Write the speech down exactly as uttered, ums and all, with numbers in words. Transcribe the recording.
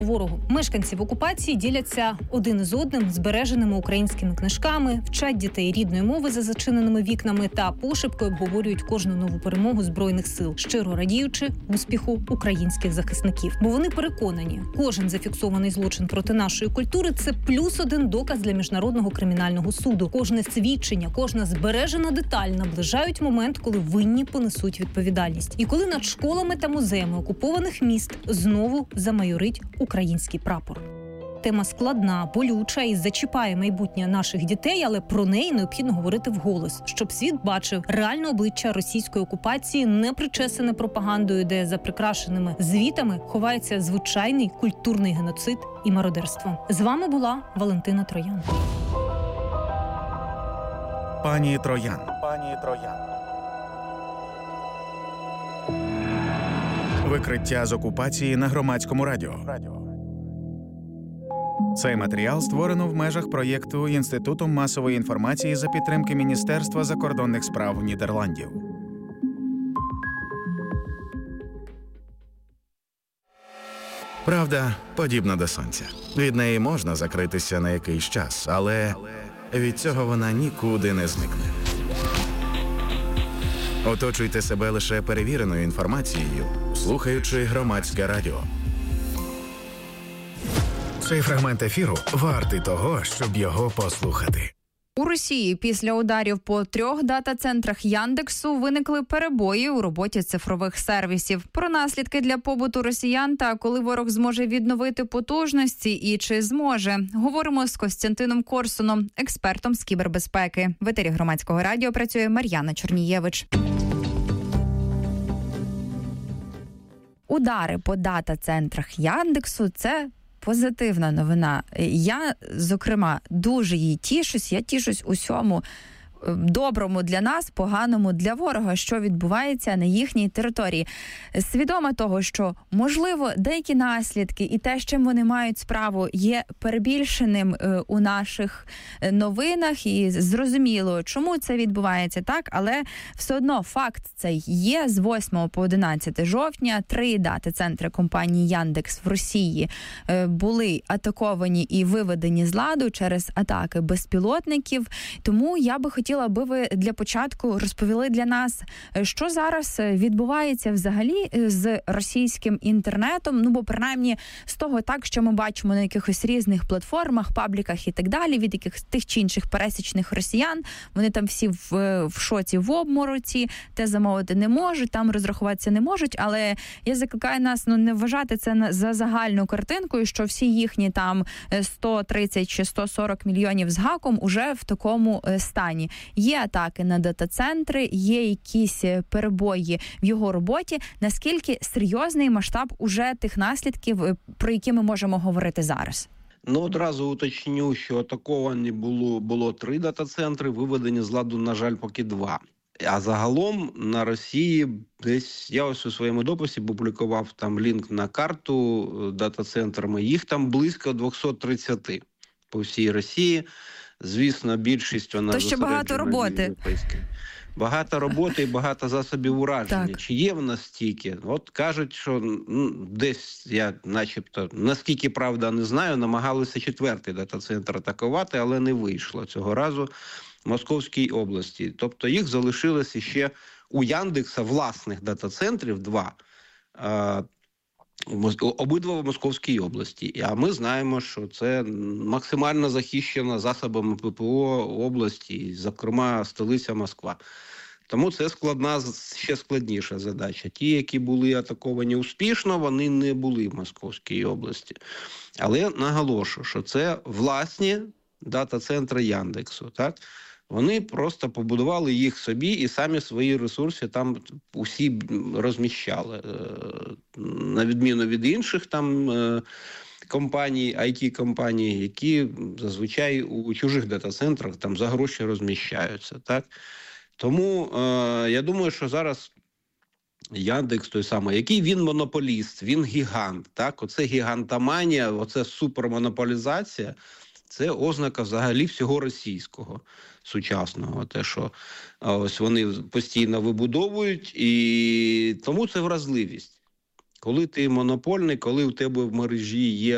ворогу. Мешканці в окупації діляться один із одним збереженими українськими книжками, вчать дітей рідної мови за зачиненими вікнами та пошепки обговорюють кожну нову перемогу Збройних сил, щиро радіючи успіху українських захисників. Бо вони переконані, кожен зафіксований злочин проти нашої культури – це плюс один доказ для Міжнародного кримінального суду. Кожне свідчення, кожна збережена деталь наближають момент, коли винні понесуть відповідальність. І коли над школами та музеями окупованих міст знову замайорить український прапор. Тема складна, болюча і зачіпає майбутнє наших дітей, але про неї необхідно говорити вголос, щоб світ бачив реальне обличчя російської окупації, не причесане пропагандою, де за прикрашеними звітами ховається звичайний культурний геноцид і мародерство. З вами була Валентина Троян. Пані Троян. Пані Троян. Викриття з окупації на Громадському радіо. Цей матеріал створено в межах проєкту Інституту масової інформації за підтримки Міністерства закордонних справ Нідерландів. Правда подібна до сонця. Від неї можна закритися на якийсь час, але від цього вона нікуди не зникне. Оточуйте себе лише перевіреною інформацією, слухаючи Громадське радіо. Цей фрагмент ефіру вартий того, щоб його послухати. У Росії після ударів по трьох дата-центрах Яндексу виникли перебої у роботі цифрових сервісів. Про наслідки для побуту росіян та коли ворог зможе відновити потужності і чи зможе, говоримо з Костянтином Корсуном, експертом з кібербезпеки. В етері Громадського радіо працює Мар'яна Чорнієвич. Удари по дата-центрах Яндексу – це позитивна новина. Я, зокрема, дуже їй тішусь. Я тішусь усьому доброму для нас, поганому для ворога, що відбувається на їхній території. Свідома того, що, можливо, деякі наслідки і те, з чим вони мають справу, є перебільшеним у наших новинах, і зрозуміло, чому це відбувається так, але все одно факт цей є. З восьмого по одинадцяте жовтня три дата-центри компанії Яндекс в Росії були атаковані і виведені з ладу через атаки безпілотників. Тому я би хотіла Хотіла би ви для початку розповіли для нас, що зараз відбувається взагалі з російським інтернетом, ну бо принаймні з того так, що ми бачимо на якихось різних платформах, пабліках і так далі, від яких тих чи інших пересічних росіян, вони там всі в, в шоці, в обмороці, те замовити не можуть, там розрахуватися не можуть, але я закликаю нас ну не вважати це за загальну картинку, що всі їхні там сто тридцять чи сто сорок мільйонів з гаком уже в такому стані. Є атаки на дата-центри, є якісь перебої в його роботі. Наскільки серйозний масштаб уже тих наслідків, про які ми можемо говорити зараз? Ну, одразу уточню, що атаковані було, було три дата-центри, виведені з ладу, на жаль, поки два. А загалом на Росії десь, я ось у своєму дописі публікував там лінк на карту дата-центрами, їх там близько двісті тридцять по всій Росії. Звісно, більшість вона то ще багато роботи. Багато роботи і багато засобів ураження. Так. Чи є в нас стільки? От кажуть, що ну, десь, я начебто, наскільки правда не знаю, намагалися четвертий дата-центр атакувати, але не вийшло цього разу в Московській області. Тобто їх залишилося ще у Яндекса власних дата-центрів два, обидва в Московській області. А ми знаємо, що це максимально захищена засобами ППО області, зокрема столиця Москва. Тому це складна, ще складніша задача. Ті, які були атаковані успішно, вони не були в Московській області. Але наголошую, що це власні дата-центри Яндексу, так? Вони просто побудували їх собі і самі свої ресурси там усі розміщали. На відміну від інших там компаній, ай ті-компаній, які зазвичай у чужих дата-центрах там за гроші розміщаються. Так? Тому е, я думаю, що зараз Яндекс той самий, який він монополіст, він гігант. Так? Оце гігантоманія, оце супермонополізація. Це ознака взагалі всього російського сучасного. Те, що ось вони постійно вибудовують, і тому це вразливість. Коли ти монопольний, коли у тебе в мережі є